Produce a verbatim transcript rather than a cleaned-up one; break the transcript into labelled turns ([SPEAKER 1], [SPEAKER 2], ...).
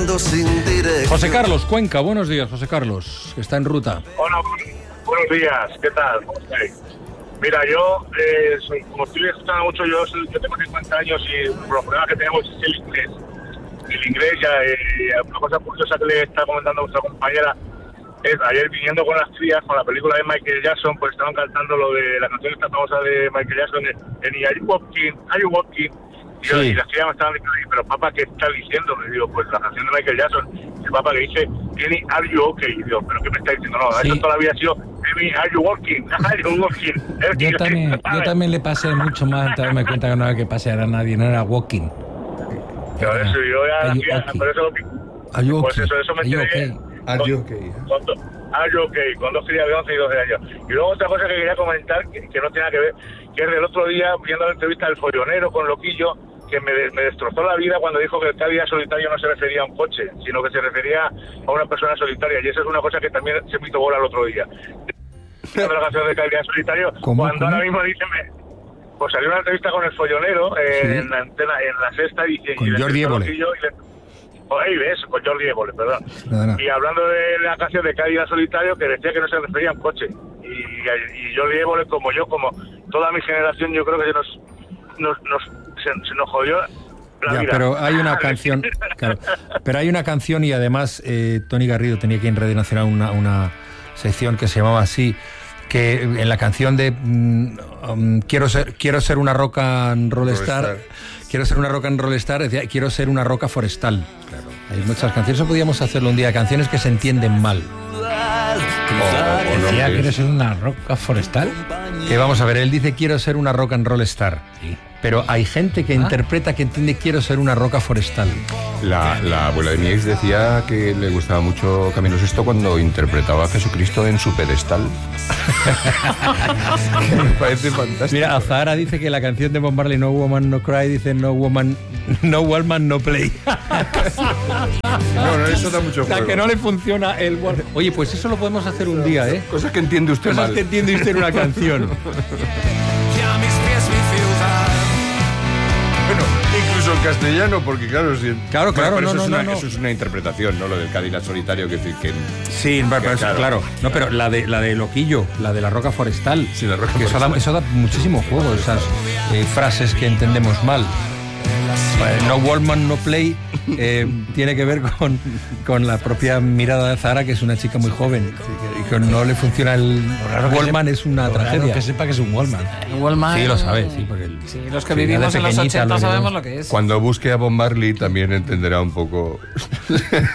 [SPEAKER 1] navegando sin dirección.
[SPEAKER 2] José Carlos, Cuenca, buenos días, José Carlos, que está en ruta.
[SPEAKER 3] Hola, buenos días, ¿qué tal? ¿Cómo estáis? Mira, yo, eh, soy, como estoy escuchando mucho, yo, soy, yo tengo cincuenta años y los problemas que tenemos es el inglés. El inglés, ya, eh, una cosa curiosa que le está comentando nuestra compañera es, ayer viniendo con las crías, con la película de Michael Jackson, pues estaban cantando lo de la canción esta famosa de Michael Jackson, en Are You Walking, Are You Walking, y, yo,
[SPEAKER 2] sí.
[SPEAKER 3] y las crías me estaban diciendo, pero papá, ¿qué está diciendo? Le digo, pues la canción de Michael Jackson, y el papá que dice, Kenny, Are You Okay? Y digo, ¿pero qué me está diciendo? No,
[SPEAKER 2] Sí.
[SPEAKER 3] eso todavía ha sido, Kenny, Are You Walking? Are You Walking?
[SPEAKER 4] Yo también, yo también le pasé mucho más antes de darme cuenta que no había que pasear a nadie, no era walking.
[SPEAKER 3] Pero eso, yo ya,
[SPEAKER 4] Are you
[SPEAKER 3] ya
[SPEAKER 4] okay?
[SPEAKER 3] por eso lo que...
[SPEAKER 4] Are you
[SPEAKER 3] Pues
[SPEAKER 4] okay?
[SPEAKER 3] eso, eso me
[SPEAKER 4] Are you
[SPEAKER 3] enteré
[SPEAKER 4] okay?
[SPEAKER 5] Are
[SPEAKER 3] con-
[SPEAKER 5] you okay?
[SPEAKER 3] con do- Are you okay? Con dos crías de once y doce años. Y luego otra cosa que quería comentar, que, que no tiene nada que ver, que es del otro día, viendo la entrevista del follonero con Loquillo, que me, me destrozó la vida cuando dijo que el Cádiz solitario no se refería a un coche, sino que se refería a una persona solitaria. Y esa es una cosa que también se me hizo bola el otro día. De la canción de Cádiz solitario,
[SPEAKER 4] ¿Cómo,
[SPEAKER 3] cuando
[SPEAKER 4] cómo?
[SPEAKER 3] ahora mismo dice... Me, pues salió una entrevista con el follonero eh,
[SPEAKER 4] Sí.
[SPEAKER 3] en la antena, en la sexta, y,
[SPEAKER 4] Con
[SPEAKER 3] y le
[SPEAKER 4] Jordi
[SPEAKER 3] entrevistó
[SPEAKER 4] Évole.
[SPEAKER 3] Loquillo y le- Oh, ahí ves, con Jordi Évole, perdón.
[SPEAKER 4] No, no.
[SPEAKER 3] Y hablando de la canción de Cádiz solitario, que decía que no se refería a un coche. Y, y Jordi Évole, como yo, como toda mi generación, yo creo que nos, nos, nos se, se nos jodió la
[SPEAKER 2] Ya,
[SPEAKER 3] vida.
[SPEAKER 2] pero hay una canción, claro, pero hay una canción y además eh, Tony Garrido tenía que redaccionar una, una sección que se llamaba así, que en la canción de mm, um, quiero ser quiero ser una rock and roll star,
[SPEAKER 5] Roll star.
[SPEAKER 2] quiero ser una rock and roll star, decía quiero ser una roca forestal. Hay muchas canciones, eso podíamos hacerlo un día, canciones que se entienden mal.
[SPEAKER 5] O- o no,
[SPEAKER 4] Decía
[SPEAKER 5] que-
[SPEAKER 4] que eres una roca forestal.
[SPEAKER 2] Que vamos a ver, él dice quiero ser una rock and roll star.
[SPEAKER 4] Sí.
[SPEAKER 2] Pero hay gente que
[SPEAKER 4] Ah.
[SPEAKER 2] interpreta que entiende quiero ser una roca forestal.
[SPEAKER 5] La, la abuela de mi ex decía que le gustaba mucho Camilo Sesto cuando interpretaba a Jesucristo en su pedestal. Que me parece fantástico.
[SPEAKER 2] Mira, Azahara dice que la canción de Bob Marley, No Woman No Cry, dice No Woman, No Woman No Play.
[SPEAKER 5] No, no, eso da mucho
[SPEAKER 2] O sea,
[SPEAKER 5] juego.
[SPEAKER 2] que no le funciona el... wall- Oye, pues eso lo podemos hacer un día, ¿eh?
[SPEAKER 5] Cosas que entiende usted
[SPEAKER 2] Cosas
[SPEAKER 5] mal.
[SPEAKER 2] que entiende usted en una canción.
[SPEAKER 5] Bueno, incluso en castellano, porque claro, si...
[SPEAKER 2] Claro, claro,
[SPEAKER 5] Bueno, pero
[SPEAKER 2] no,
[SPEAKER 5] eso,
[SPEAKER 2] no,
[SPEAKER 5] es una,
[SPEAKER 2] no, no.
[SPEAKER 5] eso es una interpretación, ¿no? Lo del Cádiz solitario, que decir que...
[SPEAKER 2] Sí, pero
[SPEAKER 5] Que
[SPEAKER 2] eso,
[SPEAKER 5] claro,
[SPEAKER 2] claro. No, pero la de la de Loquillo, la de la roca forestal.
[SPEAKER 5] Sí, la roca
[SPEAKER 2] que eso da,
[SPEAKER 5] forestal.
[SPEAKER 2] eso da muchísimo juego, esas eh, frases que entendemos mal. Eh, No Wallman, no play, eh, tiene que ver con, con la propia mirada de Zahara, que es una chica muy joven, y que no le funciona el
[SPEAKER 4] Raro que
[SPEAKER 2] Wallman,
[SPEAKER 4] se-
[SPEAKER 2] es una
[SPEAKER 4] Raro
[SPEAKER 2] tragedia.
[SPEAKER 4] que sepa que es un Wallman.
[SPEAKER 6] Wallman.
[SPEAKER 2] Sí, lo sabe, sí, porque el-
[SPEAKER 6] Sí, los que
[SPEAKER 2] sí,
[SPEAKER 6] vivimos
[SPEAKER 2] de
[SPEAKER 6] en los
[SPEAKER 2] pequeñita
[SPEAKER 6] ochenta
[SPEAKER 2] lo
[SPEAKER 6] sabemos
[SPEAKER 2] vimos.
[SPEAKER 6] lo que es.
[SPEAKER 5] Cuando busque a Bob Marley también entenderá un poco...